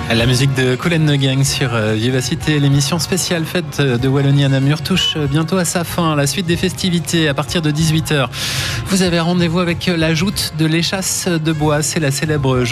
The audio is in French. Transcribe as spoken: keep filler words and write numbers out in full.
La musique de Kool and the Gang sur Vivacité, l'émission spéciale fête de Wallonie à Namur touche bientôt à sa fin. La suite des festivités à partir de dix-huit heures. Vous avez rendez-vous avec la joute de l'échasse de bois, c'est la célèbre